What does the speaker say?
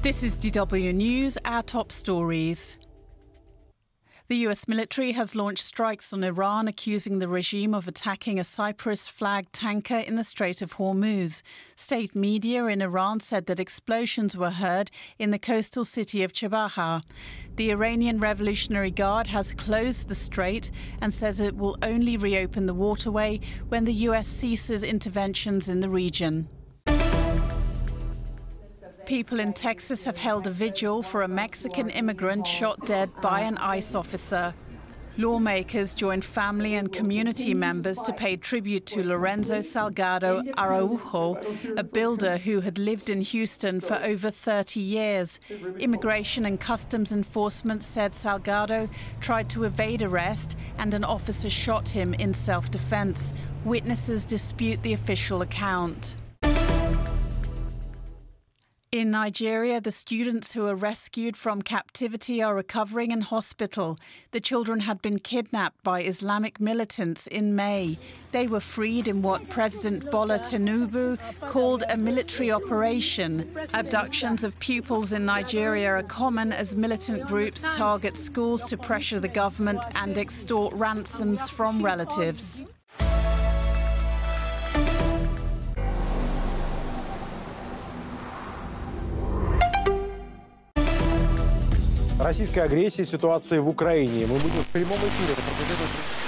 This is DW News, our top stories. The US military has launched strikes on Iran, accusing the regime of attacking a Cyprus-flagged tanker in the Strait of Hormuz. State media in Iran said that explosions were heard in the coastal city of Chabahar. The Iranian Revolutionary Guard has closed the strait and says it will only reopen the waterway when the US ceases interventions in the region. People in Texas have held a vigil for a Mexican immigrant shot dead by an ICE officer. Lawmakers joined family and community members to pay tribute to Lorenzo Salgado Araujo, a builder who had lived in Houston for over 30 years. Immigration and Customs Enforcement said Salgado tried to evade arrest and an officer shot him in self-defense. Witnesses dispute the official account. In Nigeria, the students who were rescued from captivity are recovering in hospital. The children had been kidnapped by Islamic militants in May. They were freed in what President Bola Tinubu called a military operation. Abductions of pupils in Nigeria are common as militant groups target schools to pressure the government and extort ransoms from relatives. Российская агрессия, ситуация в Украине. Мы будем в прямом эфире.